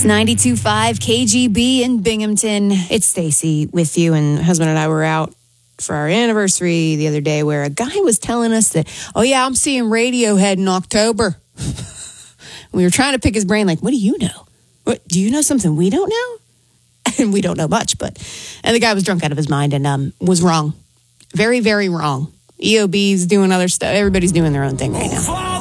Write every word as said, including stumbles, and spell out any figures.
It's ninety-two point five K G B in Binghamton. It's Stacy with you, and husband and I were out for our anniversary the other day where a guy was telling us that, oh yeah, I'm seeing Radiohead in October. We were trying to pick his brain, like, what do you know? What, do you know something we don't know? And we don't know much, but, and the guy was drunk out of his mind and um, was wrong. Very, very wrong. E O B's doing other stuff. Everybody's doing their own thing right now.